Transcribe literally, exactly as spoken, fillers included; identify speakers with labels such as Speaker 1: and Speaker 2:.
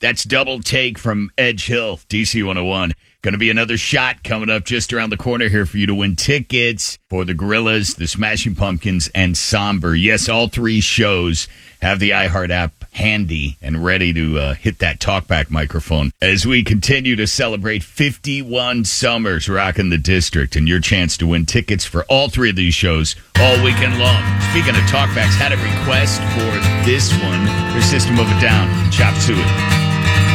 Speaker 1: That's Double Take from Edge Hill, D C one oh one. Going to be another shot coming up just around the corner here for you to win tickets for the Gorillas, the Smashing Pumpkins, and Somber. Yes, all three shows have the iHeart app handy and ready to uh, hit that talkback microphone as we continue to celebrate fifty-one summers rocking the district, and your chance to win tickets for all three of these shows all weekend long. Speaking of talkbacks, had a request for this one, for System of a Down, Chop Suey.